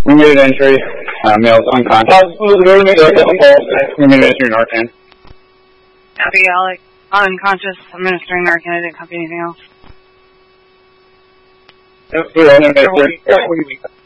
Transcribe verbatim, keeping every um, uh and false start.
We made an entry. Uh, male's unconscious. We made an entry in Narcan. Copy, Alec. Unconscious, administering Narcan. I didn't copy anything else. Yep, we're on there.